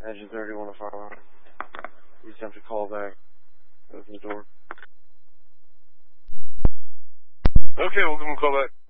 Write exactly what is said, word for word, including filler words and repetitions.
Engine thirty-one to fire. We just have to call back. Open the door. Okay, we'll give him a call back.